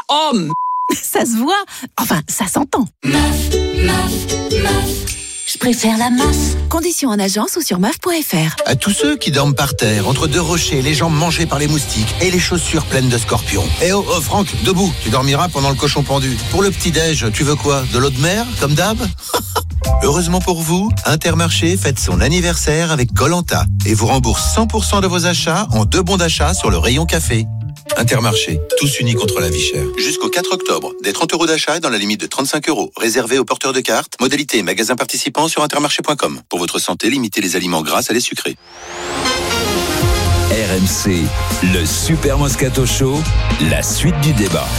Oh, ça se voit. Enfin, ça s'entend. Meuf, je préfère la masse. Conditions en agence ou sur meuf.fr. À tous ceux qui dorment par terre, entre deux rochers, les jambes mangées par les moustiques et les chaussures pleines de scorpions. Eh oh, Franck, debout, tu dormiras pendant le cochon pendu. Pour le petit-déj, tu veux quoi? De l'eau de mer, comme d'hab? Heureusement pour vous, Intermarché fête son anniversaire avec Koh-Lanta et vous rembourse 100% de vos achats en 2 bons d'achat sur le rayon café. Intermarché, tous unis contre la vie chère. Jusqu'au 4 octobre, des 30 € d'achat dans la limite de 35 €, réservés aux porteurs de cartes. Modalité magasin participant sur intermarché.com. Pour votre santé, limitez les aliments gras à les sucrés. RMC, le Super Moscato Show, la suite du débat.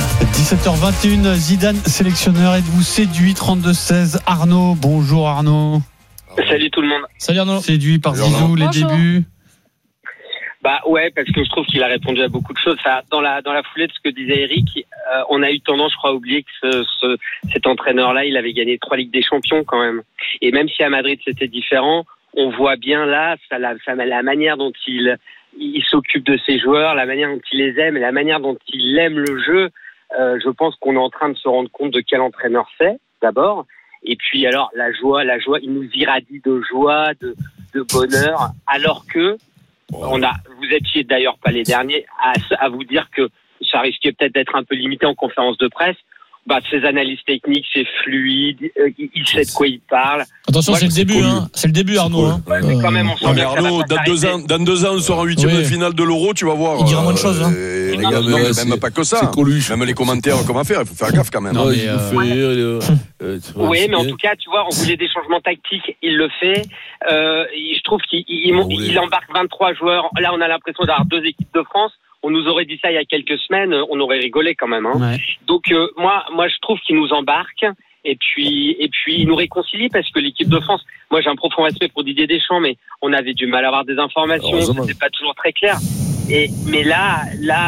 17h21, Zidane, sélectionneur, êtes-vous séduit? 32-16, Arnaud, bonjour Arnaud. Salut tout le monde. Salut Arnaud. Séduit par Zizou, les débuts? Bah ouais, parce que je trouve qu'il a répondu à beaucoup de choses. Enfin, dans la foulée de ce que disait Eric, on a eu tendance, je crois, à oublier que cet entraîneur-là, il avait gagné 3 Ligues des Champions quand même. Et même si à Madrid c'était différent, on voit bien là la manière dont il s'occupe de ses joueurs, la manière dont il les aime et la manière dont il aime le jeu. Je pense qu'on est en train de se rendre compte de quel entraîneur c'est, d'abord. Et puis alors la joie, il nous irradie de joie, de bonheur, alors que vous étiez d'ailleurs pas les derniers à vous dire que ça risquait peut-être d'être un peu limité en conférence de presse. Bah, ses analyses techniques, c'est fluide, il sait de quoi il parle. Attention, c'est le début, hein. C'est le début, Arnaud. Hein. Ouais, mais quand même, on sent bien Arnaud, dans 2 ans, on sera en 8e de finale de l'Euro, tu vas voir. Il dira moins de choses, hein. Même pas que ça. Même les commentaires, comment faire, il faut faire gaffe quand même. Oui, mais en tout cas, tu vois, on voulait des changements tactiques, il le fait. Je trouve qu'il embarque 23 joueurs. Là, on a l'impression d'avoir 2 équipes de France. On nous aurait dit ça il y a quelques semaines, on aurait rigolé quand même. Hein. Ouais. Donc moi je trouve qu'il nous embarque et puis il nous réconcilie parce que l'équipe de France, moi j'ai un profond respect pour Didier Deschamps, mais on avait du mal à avoir des informations, c'était pas toujours très clair. Mais là,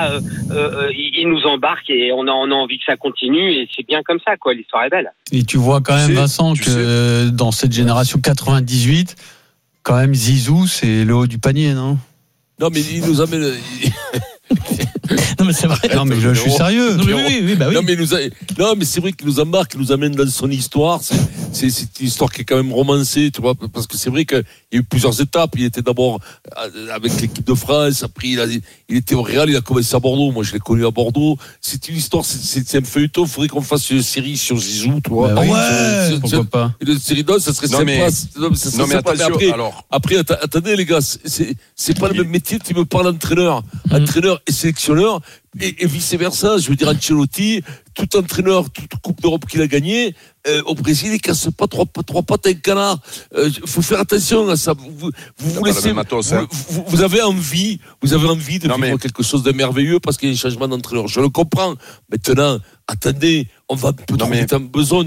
il nous embarque et on a envie que ça continue et c'est bien comme ça quoi. L'histoire est belle. Et tu vois quand même Vincent que dans cette génération 98, quand même Zizou c'est le haut du panier, non? Non mais il nous amène. Non mais c'est vrai. Non mais je suis sérieux. Non mais oui. Non mais c'est vrai qu'il nous embarque, il nous amène dans son histoire. C'est une histoire qui est quand même romancée, tu vois, parce que c'est vrai qu'il y a eu plusieurs étapes. Il était d'abord avec l'équipe de France, après il était au Real, il a commencé à Bordeaux. Moi je l'ai connu à Bordeaux. C'est une histoire, c'est un feuilleton. Il faudrait qu'on fasse une série sur Zizou, tu vois. Pourquoi pas. Une série d'os, ça serait sympa. Non mais attention. Après, attendez les gars, c'est pas le même métier. Tu me parles entraîneur et sélectionneur. Et vice versa, je veux dire Ancelotti, tout entraîneur, toute coupe d'Europe qu'il a gagné, au Brésil, il casse pas trois pattes à un canard. Faut faire attention à ça. Vous laissez, vous avez envie de vivre quelque chose de merveilleux parce qu'il y a un changement d'entraîneur. Je le comprends. Maintenant, attendez, on va peut-être en besoin.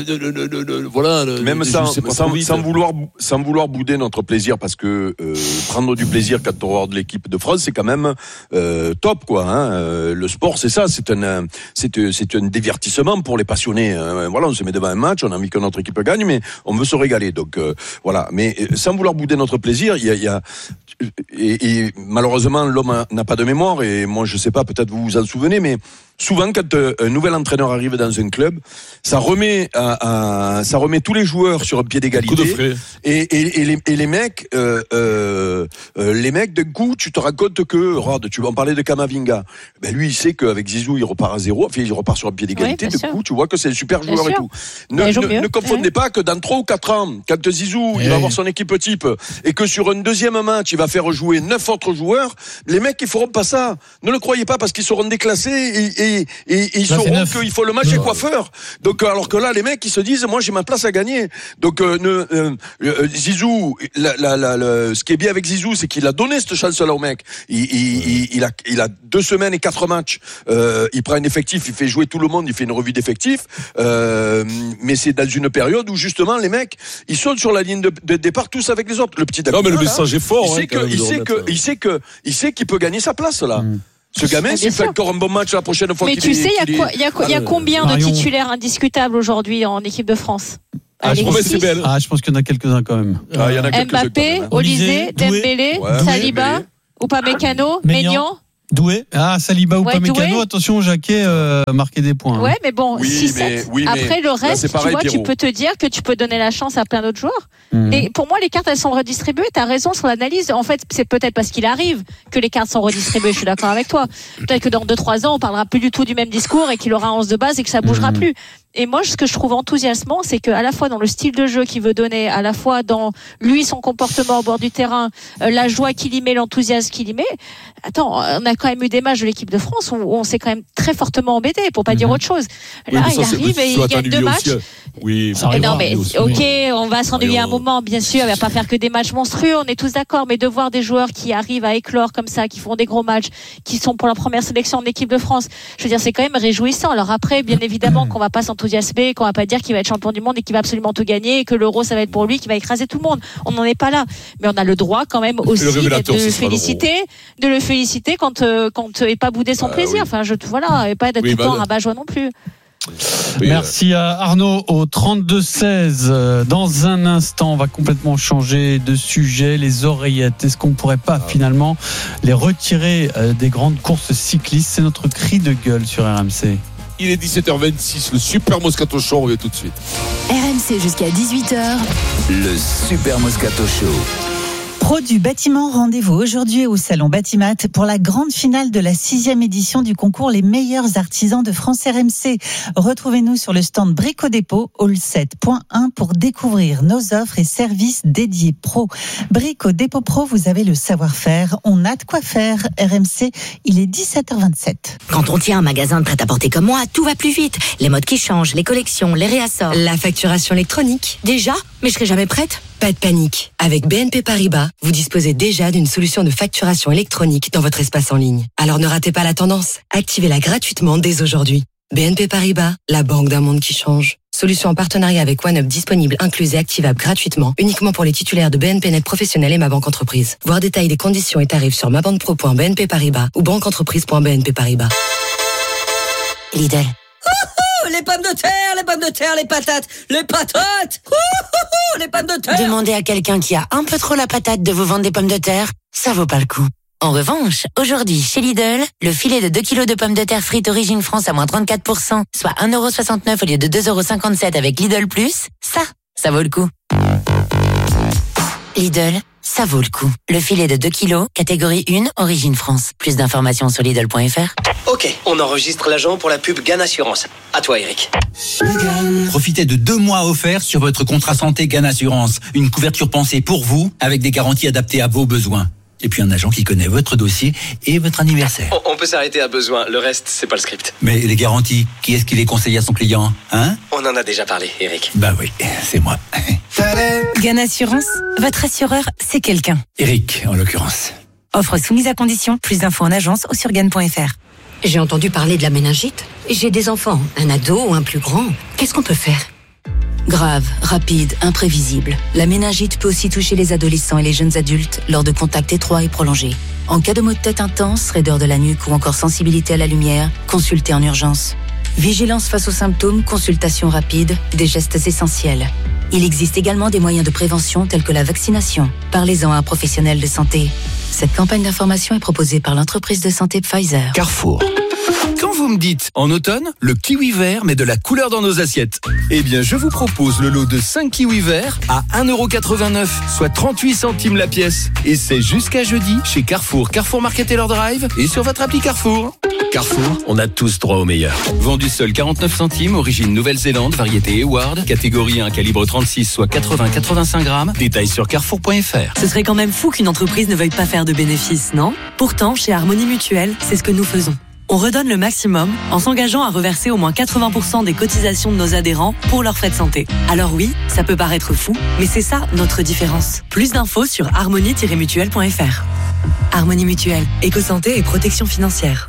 Même sans vouloir bouder notre plaisir, parce que prendre du plaisir quand on regarde l'équipe de France, c'est quand même top, quoi. Hein. Le sport, c'est ça, c'est un divertissement pour les passionnés. Voilà, on se met devant un match, on a envie que notre équipe gagne, mais on veut se régaler. Donc voilà. Mais sans vouloir bouder notre plaisir, il y a et malheureusement l'homme n'a pas de mémoire. Et moi, je sais pas, peut-être vous vous en souvenez, mais souvent, quand un nouvel entraîneur arrive dans un club, ça remet tous les joueurs sur un pied d'égalité. Et les mecs, d'un coup, tu te rends compte que, tu vas en parler de Camavinga. Ben lui, il sait qu'avec Zizou, il repart à 0. Enfin, il repart sur un pied d'égalité. Du coup, tu vois que c'est un super joueur et tout. Ne confondez pas que dans 3 ou 4 ans, quand Zizou, il va avoir son équipe type, et que sur un deuxième match, il va faire jouer 9 autres joueurs, les mecs, ils feront pas ça. Ne le croyez pas, parce qu'ils seront déclassés et ils sauront qu'il faut le match et coiffeur. Donc, alors que là, les mecs, ils se disent, moi, j'ai ma place à gagner. Donc, Zizou, ce qui est bien avec Zizou, c'est qu'il a donné cette chance-là au mec. Il a 2 semaines et 4 matchs. Il prend un effectif, il fait jouer tout le monde, il fait une revue d'effectifs. Mais c'est dans une période où, justement, les mecs, ils sautent sur la ligne de départ tous avec les autres. Le petit non, mais le message est fort. Il sait qu'il peut gagner sa place, là. Ce gamin, s'il fait encore un bon match la prochaine fois mais tu sais, il y a combien de titulaires indiscutables aujourd'hui en équipe de France? Je pense qu'il y en a quelques-uns quand même. Mbappé, Olysée, Dembélé, Saliba, Upamecano, Maignan. Doué. Saliba ou Upamecano, attention, Jacquet marquer des points. Ouais, mais bon, 6-7. Après, le reste, là, pareil, tu peux te dire que tu peux donner la chance à plein d'autres joueurs. Et pour moi, les cartes, elles sont redistribuées. T'as raison sur l'analyse. En fait, c'est peut-être parce qu'il arrive que les cartes sont redistribuées. Je suis d'accord avec toi. Peut-être que dans 2-3 ans, on parlera plus du tout du même discours et qu'il aura 11 de base et que ça bougera plus. Et moi, ce que je trouve enthousiasmant, c'est qu'à la fois dans le style de jeu qu'il veut donner, à la fois dans lui, son comportement au bord du terrain, la joie qu'il y met, l'enthousiasme qu'il y met. Attends, on a quand même eu des matchs de l'équipe de France où on s'est quand même très fortement embêté, pour pas dire autre chose. Là, il arrive et il gagne 2 matchs. Oui, non, mais ok, on va s'ennuyer un moment, bien sûr. Il va pas faire que des matchs monstrueux, on est tous d'accord. Mais de voir des joueurs qui arrivent à éclore comme ça, qui font des gros matchs, qui sont pour la première sélection en équipe de France, je veux dire, c'est quand même réjouissant. Alors après, bien évidemment, qu'on va pas s'enthousiasmer, qu'on va pas dire qu'il va être champion du monde et qu'il va absolument tout gagner, et que l'Euro ça va être pour lui, qu'il va écraser tout le monde. On n'en est pas là, mais on a le droit quand même aussi de le féliciter quand et pas bouder son plaisir. Enfin, voilà, et pas d'être tout le temps rabat-joie non plus. Merci à Arnaud au 32-16. Dans un instant, on va complètement changer de sujet. Les oreillettes, est-ce qu'on ne pourrait pas finalement les retirer des grandes courses cyclistes? C'est notre cri de gueule sur RMC. Il est 17h26, le Super Moscato Show, on revient tout de suite. RMC jusqu'à 18h. Le Super Moscato Show. Pro du bâtiment, rendez-vous aujourd'hui au Salon Batimat pour la grande finale de la 6e édition du concours Les meilleurs artisans de France RMC. Retrouvez-nous sur le stand Brico Dépôt, Hall 7.1 pour découvrir nos offres et services dédiés pro. Brico Dépôt Pro, vous avez le savoir-faire, on a de quoi faire. RMC, il est 17h27. Quand on tient un magasin de prêt-à-porter comme moi, tout va plus vite. Les modes qui changent, les collections, les réassorts. La facturation électronique. Déjà? Mais je serai jamais prête? Pas de panique. Avec BNP Paribas, vous disposez déjà d'une solution de facturation électronique dans votre espace en ligne. Alors ne ratez pas la tendance. Activez-la gratuitement dès aujourd'hui. BNP Paribas, la banque d'un monde qui change. Solution en partenariat avec OneUp disponible, incluse et activable gratuitement, uniquement pour les titulaires de BNP Net Professionnel et Ma Banque Entreprise. Voir détails des conditions et tarifs sur mabanquepro.bnp Paribas ou banqueentreprise.bnp Paribas. Lidl. Les pommes de terre, les patates, les pommes de terre. Demandez à quelqu'un qui a un peu trop la patate de vous vendre des pommes de terre, ça vaut pas le coup. En revanche, aujourd'hui, chez Lidl, le filet de 2 kilos de pommes de terre frites Origine France à moins 34%, soit 1,69€ au lieu de 2,57€ avec Lidl Plus, ça vaut le coup. Lidl, ça vaut le coup. Le filet de 2 kilos, catégorie 1, Origine France. Plus d'informations sur Lidl.fr. Ok, on enregistre l'agent pour la pub GAN Assurance. À toi, Eric. Profitez de 2 mois offerts sur votre contrat santé GAN Assurance. Une couverture pensée pour vous, avec des garanties adaptées à vos besoins. Et puis un agent qui connaît votre dossier et votre anniversaire. On peut s'arrêter à besoin, le reste, c'est pas le script. Mais les garanties, qui est-ce qui les conseille à son client, hein? On en a déjà parlé, Eric. Bah oui, c'est moi. GAN Assurance, votre assureur, c'est quelqu'un. Eric, en l'occurrence. Offre soumise à condition, plus d'infos en agence ou sur GAN.fr. J'ai entendu parler de la méningite. J'ai des enfants, un ado ou un plus grand. Qu'est-ce qu'on peut faire? Grave, rapide, imprévisible. La méningite peut aussi toucher les adolescents et les jeunes adultes lors de contacts étroits et prolongés. En cas de maux de tête intense, raideur de la nuque ou encore sensibilité à la lumière, consultez en urgence. Vigilance face aux symptômes, consultation rapide, des gestes essentiels. Il existe également des moyens de prévention tels que la vaccination. Parlez-en à un professionnel de santé. Cette campagne d'information est proposée par l'entreprise de santé Pfizer. Carrefour. Quand vous me dites en automne, le kiwi vert met de la couleur dans nos assiettes. Eh bien, je vous propose le lot de 5 kiwis verts à 1,89€, soit 38 centimes la pièce. Et c'est jusqu'à jeudi chez Carrefour, Carrefour Market et leur drive et sur votre appli Carrefour. Carrefour, on a tous droit au meilleur. Vendu seul 49 centimes, origine Nouvelle-Zélande, variété Eward, catégorie 1, calibre 36, soit 80-85 grammes. Détails sur carrefour.fr. Ce serait quand même fou qu'une entreprise ne veuille pas faire de bénéfices, non? Pourtant, chez Harmonie Mutuelle, c'est ce que nous faisons. On redonne le maximum en s'engageant à reverser au moins 80% des cotisations de nos adhérents pour leurs frais de santé. Alors oui, ça peut paraître fou, mais c'est ça notre différence. Plus d'infos sur harmonie-mutuelle.fr. Harmonie Mutuelle, éco-santé et protection financière.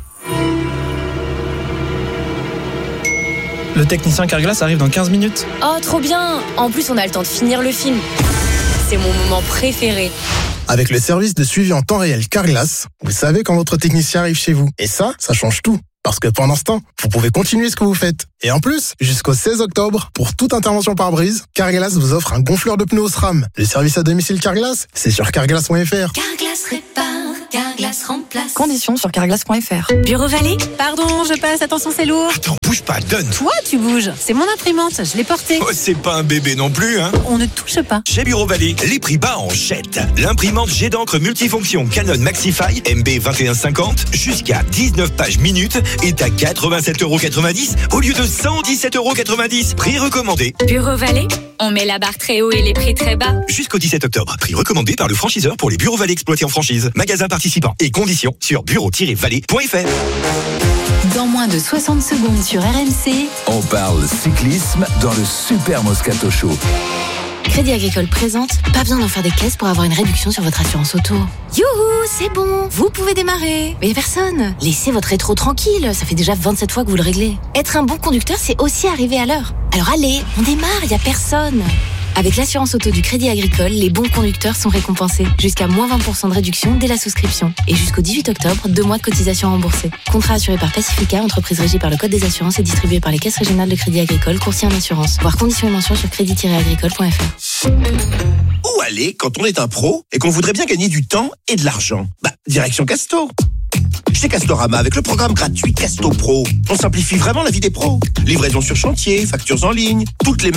Le technicien Carglass arrive dans 15 minutes. Oh, trop bien! En plus, on a le temps de finir le film. C'est mon moment préféré. Avec le service de suivi en temps réel Carglass, vous savez quand votre technicien arrive chez vous. Et ça change tout. Parce que pendant ce temps, vous pouvez continuer ce que vous faites. Et en plus, jusqu'au 16 octobre, pour toute intervention par brise, Carglass vous offre un gonfleur de pneus SRAM. Le service à domicile Carglass, c'est sur carglass.fr. Carglass répare. Carglass remplace. Conditions sur carglass.fr. Bureau Vallée. Pardon, je passe, attention c'est lourd. Attends, bouge pas, donne. Toi tu bouges, c'est mon imprimante, je l'ai portée. Oh, c'est pas un bébé non plus, hein. On ne touche pas. Chez Bureau Vallée, les prix bas en jette. L'imprimante jet d'encre multifonction Canon Maxify MB 2150 jusqu'à 19 pages minutes est à 87,90 € au lieu de 117,90 €. Prix recommandé. Bureau Vallée, on met la barre très haut et les prix très bas. Jusqu'au 17 octobre. Prix recommandé par le franchiseur pour les Bureaux Vallée exploités en franchise. Magasins participants et conditions sur bureau-vallée.fr. Dans moins de 60 secondes sur RMC, on parle cyclisme dans le Super Moscato Show. Crédit Agricole présente, pas besoin d'en faire des caisses pour avoir une réduction sur votre assurance auto. Youhou, c'est bon, vous pouvez démarrer. Mais y a personne. Laissez votre rétro tranquille, ça fait déjà 27 fois que vous le réglez. Être un bon conducteur, c'est aussi arriver à l'heure. Alors allez, on démarre, y a personne. Avec l'assurance auto du Crédit Agricole, les bons conducteurs sont récompensés. Jusqu'à moins 20% de réduction dès la souscription. Et jusqu'au 18 octobre, 2 mois de cotisation remboursée. Contrat assuré par Pacifica, entreprise régie par le Code des assurances et distribué par les caisses régionales de Crédit Agricole, courtier en assurance. Voir conditions et mentions sur crédit-agricole.fr. Où aller quand on est un pro et qu'on voudrait bien gagner du temps et de l'argent? Direction Casto. Chez Castorama, avec le programme gratuit Casto Pro, on simplifie vraiment la vie des pros. Livraison sur chantier, factures en ligne, toutes les